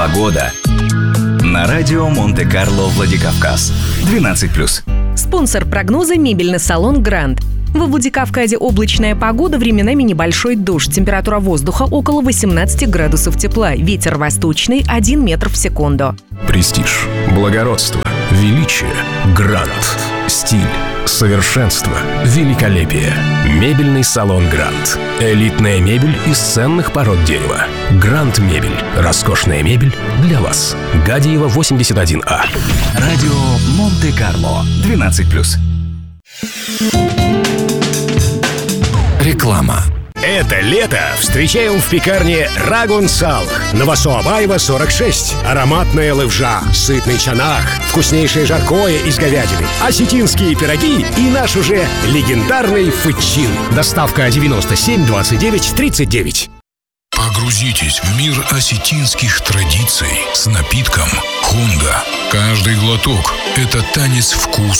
Погода. На радио Монте-Карло Владикавказ. 12+. Спонсор прогноза — мебельный салон «Гранд». В Владикавказе облачная погода, временами небольшой дождь. Температура воздуха около 18 градусов тепла. Ветер восточный 1 метр в секунду. Престиж, благородство, величие, грант, стиль, совершенство, великолепие. Мебельный салон «Грант». Элитная мебель из ценных пород дерева. «Грант Мебель». Роскошная мебель для вас. Гадиева, 81А. Радио Монте-Карло. 12+. Реклама. Это лето встречаем в пекарне «Рагун Сал». Новосоабаева, 46. Ароматная левжа, сытный чанах, вкуснейшее жаркое из говядины, осетинские пироги и наш уже легендарный фычин. Доставка 97 29 39. Погрузитесь в мир осетинских традиций с напитком «Хунга». Каждый глоток – это танец вкуса.